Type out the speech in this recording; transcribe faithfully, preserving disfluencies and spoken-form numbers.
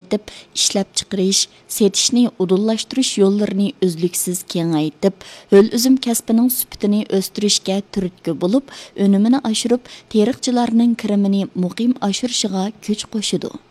etib, ishlab chiqarish, setishni udullashtirish yo'llarini uzluksiz kengaytib, ho'l üzüm kasbining sifatini o'stirishga turtki bo'lib, unumini oshirib, teriqchilarning kirimini muqim oshirishiga kuch qo'shidi.